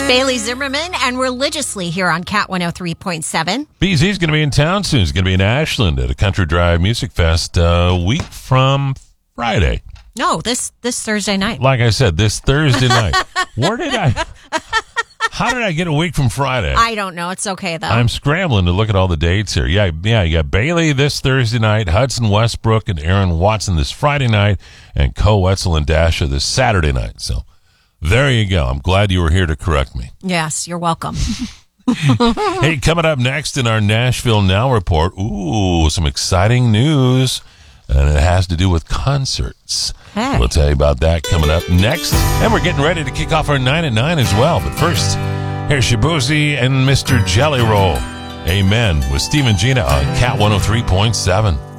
Bailey Zimmerman and religiously here on Cat 103.7. BZ's going to be in town soon. He's going to be in Ashland at a Country Drive Music Fest a week from Friday. No, this Thursday night. Like I said, this Thursday night. How did I get a week from Friday? I don't know. It's okay, though. I'm scrambling to look at all the dates here. Yeah, you got Bailey this Thursday night, Hudson Westbrook and Aaron Watson this Friday night, and Co Wetzel and Dasha this Saturday night. So there you go. I'm glad you were here to correct me. Yes, you're welcome. Hey, coming up next in our Nashville Now report, some exciting news, and it has to do with concerts. Hey. We'll tell you about that coming up next, and we're getting ready to kick off our 9 at 9 as well. But first, here's Shabuzi and Mr. Jelly Roll. Amen with Steve and Gina on Cat 103.7.